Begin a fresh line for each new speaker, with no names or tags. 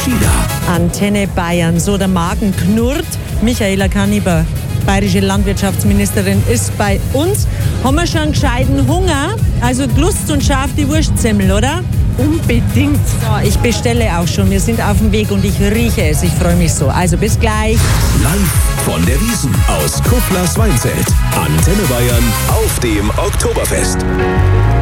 China.
Antenne Bayern, so der Magen knurrt. Michaela Kanniber, bayerische Landwirtschaftsministerin, ist bei uns. Haben wir schon einen gescheiten Hunger? Also Lust und scharf die Wurstsemmel, oder?
Unbedingt.
So, ich bestelle auch schon. Wir sind auf dem Weg und ich rieche es. Ich freue mich so. Also bis gleich.
Live von der Wiesn aus Kuflers Weinzelt. Antenne Bayern auf dem Oktoberfest.